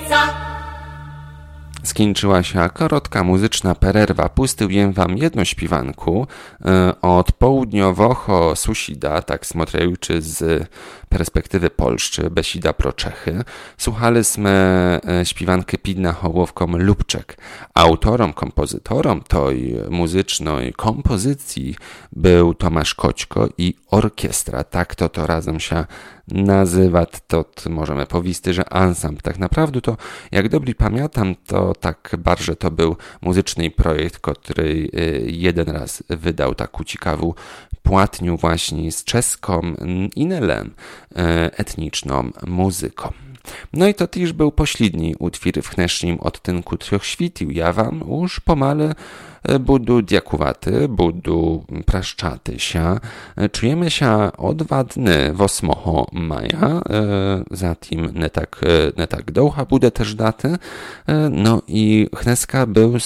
Skończyła się krótka muzyczna pererwa. Pustyłem wam jedną śpiewanku od południowoho susida, tak smotrajuczy z perspektywy Polszczy, besida pro Czechy. Słuchaliśmy śpiewankę Pidna Hołowką Lubczek. Autorem, kompozytorem tej muzycznej kompozycji był Tomasz Koćko i orkiestra. Tak to razem się nazywa, to możemy powiedzieć, że ansambl. Tak naprawdę to, jak dobrze pamiętam, to tak bardzo to był muzyczny projekt, który jeden raz wydał taką ciekawą płatniu właśnie z czeską inelem etniczną muzyką. No i to też był pośredni utwór w dnešním odtynku Trzech Świtił. Ja wam już pomale budu dziękowaty, budu praszczaty się. Czujemy się odwadny 8 maja, zatem nie tak długa bude też daty. No i dneska był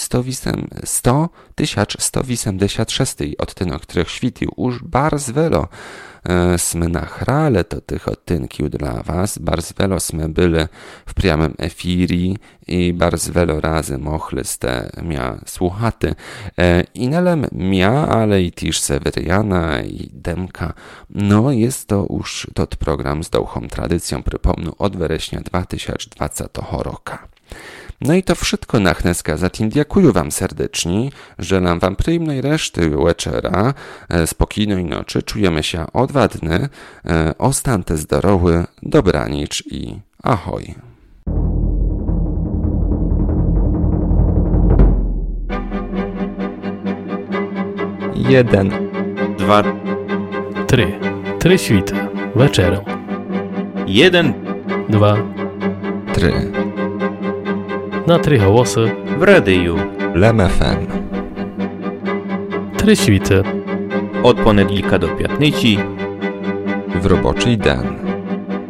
100,186 odtynek Trzech Świtił. Już bardzo wiele sme nachrale to tych odtynków dla was. Bardzo wiele sme byli w priamym efirii i bardzo wiele razy mochliście mnie słuchaty. I nalem mia, ale i też Seweryjana i Demka. No jest to już tot program z dłuższą tradycją, przypomnę, od września 2020 roku. No i to wszystko na dneska, zatem dziękuję wam serdecznie, żelam wam przyjemnej reszty wieczora, spokojnej nocy, czujemy się odwadny, ostante zdrowy, dobranic i ahoj. 1, 2, 3. 3 świty. Wieczorem. 1, 2. 3. Na 3 głosy. w radiu. Lem FM. 3 świty. Od poniedziałku do piątnicy. W roboczy dzień.